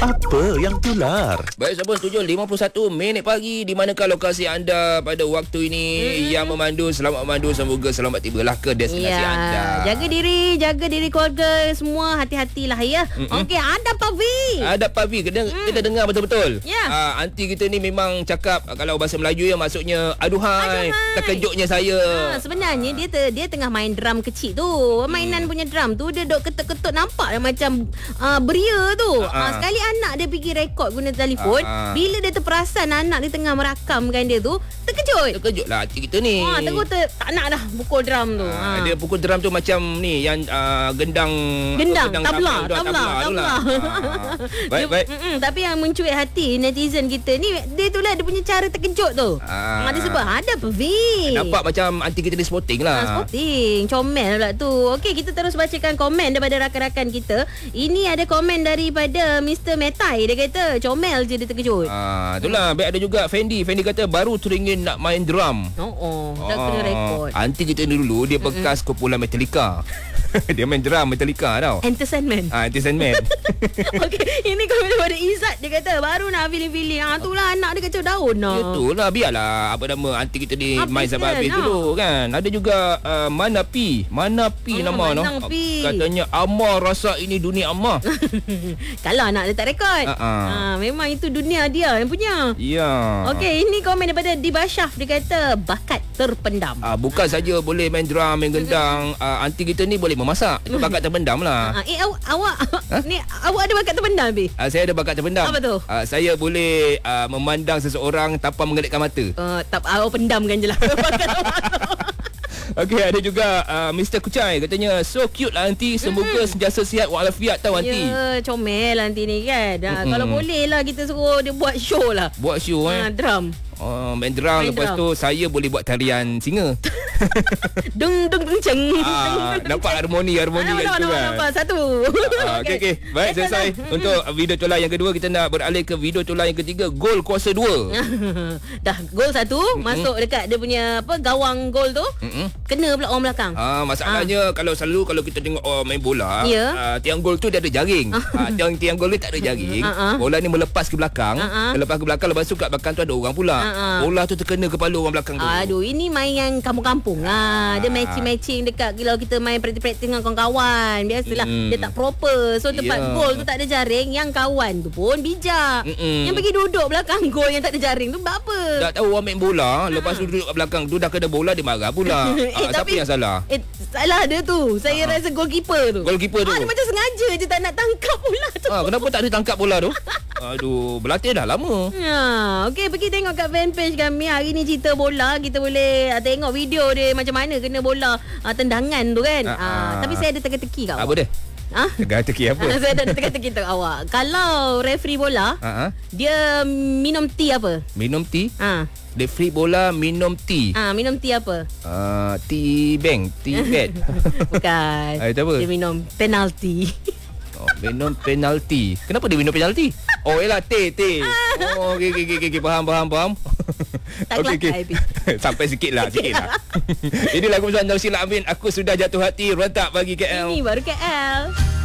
Apa yang tular? Baik, sahabat 7.51 minit pagi. Di manakah lokasi anda pada waktu ini? Yang memandu, selamat memandu. Semoga selamat tibalah ke destinasi anda. Jaga diri keluarga semua. Hati-hatilah ya. Okey, ada Pavi. Ada Pavi, kita dengar betul-betul. Ya. Anti kita ni memang cakap, kalau bahasa Melayu ya, maksudnya aduhai. Terkejutnya saya. Sebenarnya dia tengah main drum kecil tu. Mainan punya drum tu dia duk ketuk-ketuk, nampak macam beria tu. Sekali anak dia pergi rekod guna telefon, bila dia terperasan anak dia tengah merakamkan dia tu, terkejut lah hati kita ni. Terus tak nak dah pukul drum tu. Dia pukul drum tu macam ni yang gendang tabla. Baik. Tapi yang mencuit hati netizen kita ni, dia itulah dia punya cara terkejut tu. Dia sebut ada Pervi. Nampak macam anti kita ni sporting lah. Sporting, comel pula tu. Okey, kita terus bacakan komen daripada rakan-rakan kita. Ini ada komen daripada Mr. Metai. Dia kata comel je dia terkejut. Itulah. Baik, ada juga Fendi kata baru teringin nak main drum. Dah kena rekod. Anti kita ni dulu dia bekas kumpulan Metallica. Dia main drum Metallica tau. Enter Sandman. Okey, ini komen daripada Izzat. Dia kata baru nak feeling-feeling. Itulah anak dia kacau daun lah. Itulah, biarlah apa nama anti kita ni main sampai habis dulu kan. Ada juga Manapi nama no. Katanya Amar rasa ini dunia Amar. Kalau anak dia tak rekod. Memang itu dunia dia yang punya. Ya. Okey, ini komen daripada Dibashaf. Dia kata bakat terpendam. Bukan saja boleh main drum, main gendang. Anti kita ni boleh memasak. Itu bakat terpendam lah. Awak ni awak ada bakat terpendam be? Saya ada bakat terpendam. Apa tu? Saya boleh memandang seseorang tanpa mengelitkan mata. Awak pendamkan je lah. Okey, ada juga Mr. Kucai. Katanya so cute lah anti. Semoga sentiasa sihat walafiat tau anti. Ya, comel anti ni kan. Kalau boleh lah kita suruh dia buat show lah. Buat show drum. Main drum. Lepas tu saya boleh buat tarian singa. Dung ceng. Nampak harmoni kat situ kan. Nampak satu. Okey. Baik, selesai. Untuk video tolak yang kedua, kita nak beralih ke video tolak yang ketiga. Gol kuasa 2. Dah gol 1 masuk dekat dia punya gawang gol tu. Kena pula orang belakang. Masalahnya kalau kita tengok orang main bola, tiang gol tu dia ada jaring. Tiang gol ni tak ada jaring. Bola ni melepas ke belakang. Lepas tu kat belakang tu ada orang pula. Bola tu terkena kepala orang belakang tu. Aduh, ini main yang kampung-kampung lah. Dia matching dekat kalau kita main praktis-praktis dengan kawan-kawan. Biasalah dia tak proper. So tempat gol tu tak ada jaring. Yang kawan tu pun bijak. Yang pergi duduk belakang gol yang tak ada jaring tu buat apa? Tak tahu orang main bola, lepas tu duduk kat belakang tu dah kena bola, dia marah pula. Siapa yang salah? Salah dia tu. Saya rasa goalkeeper tu. Dia macam sengaja je tak nak tangkap bola tu. Kenapa tak ditangkap bola tu? Aduh, berlatih dah lama. Okey, pergi tengok kat fanpage kami. Hari ni cerita bola. Kita boleh tengok video dia macam mana kena bola tendangan tu kan. Tapi saya ada teka-teki kat awak. Apa dia? Teka-teki apa? Saya ada teka-teki kat awak. Kalau referee bola, dia minum tea apa? Minum tea? Referee bola minum tea. Minum tea apa? Tea bank, tea bed. Bukan. Itu apa? Dia minum penalti. Minum penalti. Kenapa dia minum penalti? Yalah teh. Okey, faham. Tak kelakar. Sampai sikit lah. Ini lagu Muhammad Naushila Amin. Aku sudah jatuh hati. Rentak bagi KL. Ini baru KL.